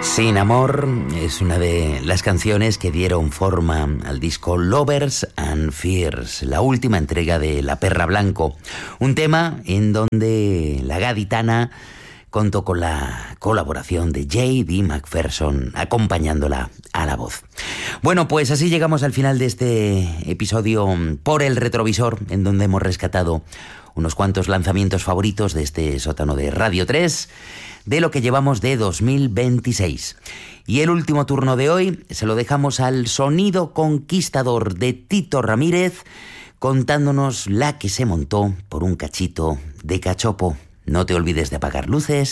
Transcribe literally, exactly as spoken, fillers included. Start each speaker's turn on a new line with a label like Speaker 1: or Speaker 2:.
Speaker 1: Sin Amor es una de las canciones que dieron forma al disco Lovers and Fears, la última entrega de La Perra Blanco, un tema en donde la gaditana contó con la colaboración de J D McPherson acompañándola a la voz. Bueno, pues así llegamos al final de este episodio por el retrovisor, en donde hemos rescatado unos cuantos lanzamientos favoritos de este sótano de Radio tres, de lo que llevamos de dos mil veintiséis. Y el último turno de hoy se lo dejamos al sonido conquistador de Tito Ramírez, contándonos la que se montó por un cachito de cachopo. No te olvides de apagar luces